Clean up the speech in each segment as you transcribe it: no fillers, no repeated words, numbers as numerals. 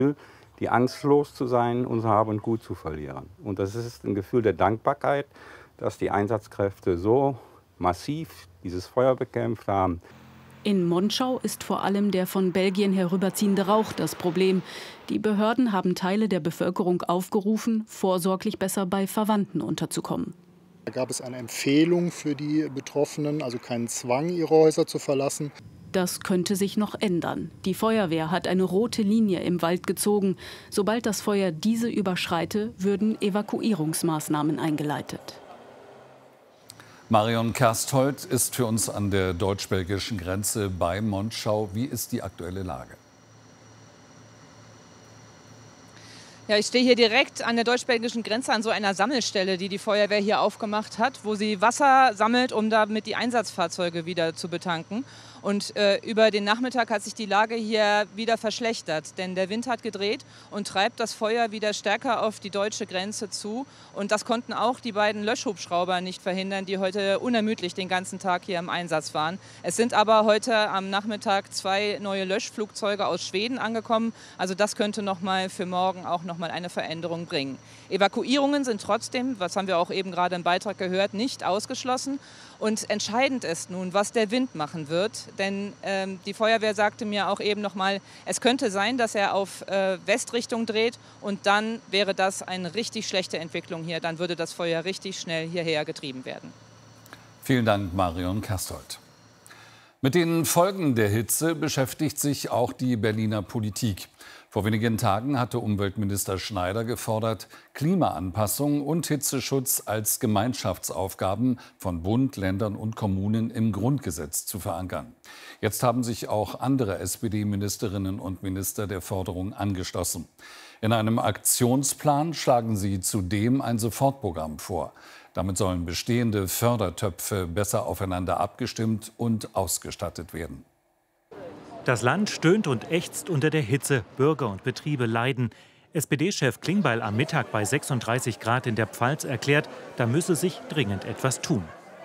die angstlos zu sein, unser Hab und Gut zu verlieren. Und das ist ein Gefühl der Dankbarkeit, dass die Einsatzkräfte so massiv dieses Feuer bekämpft haben. In Monschau ist vor allem der von Belgien herüberziehende Rauch das Problem. Die Behörden haben Teile der Bevölkerung aufgerufen, vorsorglich besser bei Verwandten unterzukommen. Da gab es eine Empfehlung für die Betroffenen, also keinen Zwang, ihre Häuser zu verlassen. Das könnte sich noch ändern. Die Feuerwehr hat eine rote Linie im Wald gezogen. Sobald das Feuer diese überschreite, würden Evakuierungsmaßnahmen eingeleitet. Marion Kersthold ist für uns an der deutsch-belgischen Grenze bei Monschau. Wie ist die aktuelle Lage? Ja, ich stehe hier direkt an der deutsch-belgischen Grenze an so einer Sammelstelle, die die Feuerwehr hier aufgemacht hat, wo sie Wasser sammelt, um damit die Einsatzfahrzeuge wieder zu betanken. Und über den Nachmittag hat sich die Lage hier wieder verschlechtert, denn der Wind hat gedreht und treibt das Feuer wieder stärker auf die deutsche Grenze zu. Und das konnten auch die beiden Löschhubschrauber nicht verhindern, die heute unermüdlich den ganzen Tag hier im Einsatz waren. Es sind aber heute am Nachmittag 2 neue Löschflugzeuge aus Schweden angekommen. Also das könnte für morgen auch noch mal eine Veränderung bringen. Evakuierungen sind trotzdem, was haben wir auch eben gerade im Beitrag gehört, nicht ausgeschlossen. Und entscheidend ist nun, was der Wind machen wird. Denn die Feuerwehr sagte mir auch eben noch mal, es könnte sein, dass er auf Westrichtung dreht. Und dann wäre das eine richtig schlechte Entwicklung hier. Dann würde das Feuer richtig schnell hierher getrieben werden. Vielen Dank, Marion Kersthold. Mit den Folgen der Hitze beschäftigt sich auch die Berliner Politik. Vor wenigen Tagen hatte Umweltminister Schneider gefordert, Klimaanpassung und Hitzeschutz als Gemeinschaftsaufgaben von Bund, Ländern und Kommunen im Grundgesetz zu verankern. Jetzt haben sich auch andere SPD-Ministerinnen und Minister der Forderung angeschlossen. In einem Aktionsplan schlagen sie zudem ein Sofortprogramm vor. Damit sollen bestehende Fördertöpfe besser aufeinander abgestimmt und ausgestattet werden. Das Land stöhnt und ächzt unter der Hitze. Bürger und Betriebe leiden. SPD-Chef Klingbeil am Mittag bei 36 Grad in der Pfalz erklärt, da müsse sich dringend etwas tun.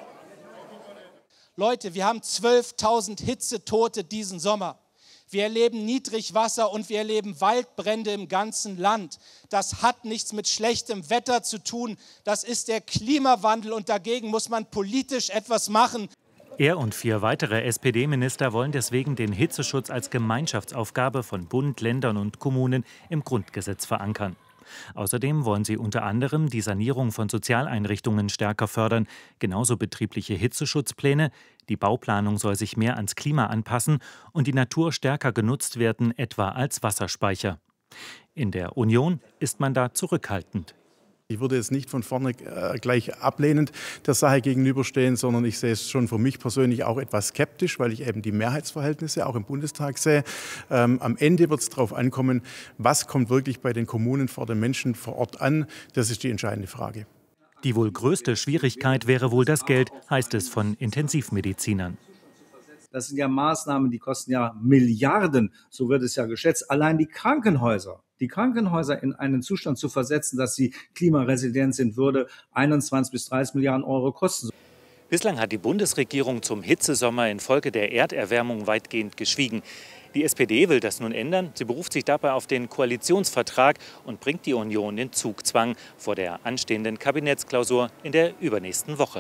Leute, wir haben 12.000 Hitzetote diesen Sommer. Wir erleben Niedrigwasser und wir erleben Waldbrände im ganzen Land. Das hat nichts mit schlechtem Wetter zu tun. Das ist der Klimawandel und dagegen muss man politisch etwas machen. Er und 4 weitere SPD-Minister wollen deswegen den Hitzeschutz als Gemeinschaftsaufgabe von Bund, Ländern und Kommunen im Grundgesetz verankern. Außerdem wollen sie unter anderem die Sanierung von Sozialeinrichtungen stärker fördern, genauso betriebliche Hitzeschutzpläne. Die Bauplanung soll sich mehr ans Klima anpassen und die Natur stärker genutzt werden, etwa als Wasserspeicher. In der Union ist man da zurückhaltend. Ich würde jetzt nicht von vorne gleich ablehnend der Sache gegenüberstehen, sondern ich sehe es schon für mich persönlich auch etwas skeptisch, weil ich eben die Mehrheitsverhältnisse auch im Bundestag sehe. Am Ende wird es darauf ankommen, was kommt wirklich bei den Kommunen vor den Menschen vor Ort an. Das ist die entscheidende Frage. Die wohl größte Schwierigkeit wäre wohl das Geld, heißt es von Intensivmedizinern. Das sind ja Maßnahmen, die kosten ja Milliarden, so wird es ja geschätzt. Allein die Krankenhäuser in einen Zustand zu versetzen, dass sie klimaresilient sind, würde 21 bis 30 Milliarden Euro kosten. Bislang hat die Bundesregierung zum Hitzesommer infolge der Erderwärmung weitgehend geschwiegen. Die SPD will das nun ändern. Sie beruft sich dabei auf den Koalitionsvertrag und bringt die Union in Zugzwang vor der anstehenden Kabinettsklausur in der übernächsten Woche.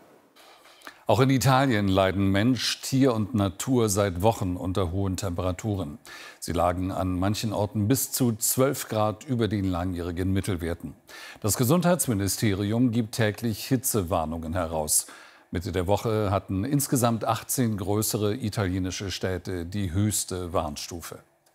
Auch in Italien leiden Mensch, Tier und Natur seit Wochen unter hohen Temperaturen. Sie lagen an manchen Orten bis zu 12 Grad über den langjährigen Mittelwerten. Das Gesundheitsministerium gibt täglich Hitzewarnungen heraus. Mitte der Woche hatten insgesamt 18 größere italienische Städte die höchste Warnstufe.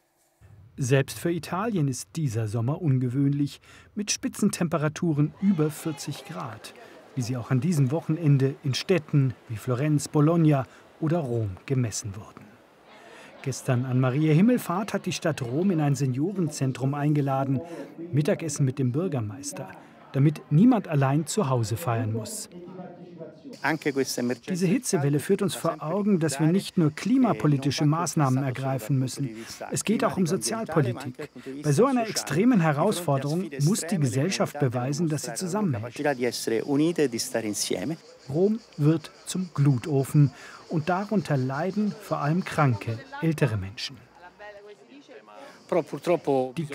Selbst für Italien ist dieser Sommer ungewöhnlich, mit Spitzentemperaturen über 40 Grad. Wie sie auch an diesem Wochenende in Städten wie Florenz, Bologna oder Rom gemessen wurden. Gestern an Maria Himmelfahrt hat die Stadt Rom in ein Seniorenzentrum eingeladen, Mittagessen mit dem Bürgermeister, damit niemand allein zu Hause feiern muss. Diese Hitzewelle führt uns vor Augen, dass wir nicht nur klimapolitische Maßnahmen ergreifen müssen. Es geht auch um Sozialpolitik. Bei so einer extremen Herausforderung muss die Gesellschaft beweisen, dass sie zusammenhält. Rom wird zum Glutofen und darunter leiden vor allem kranke, ältere Menschen. Die